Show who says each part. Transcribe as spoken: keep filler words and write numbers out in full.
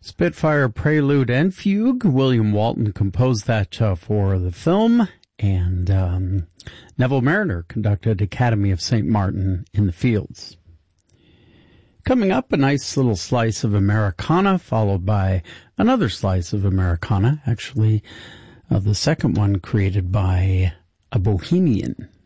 Speaker 1: Spitfire Prelude and Fugue. William Walton composed that uh, for the film, and um, Neville Mariner conducted Academy of Saint Martin in the Fields. Coming up, a nice little slice of Americana, followed by another slice of Americana, actually uh, the second one created by a Bohemian.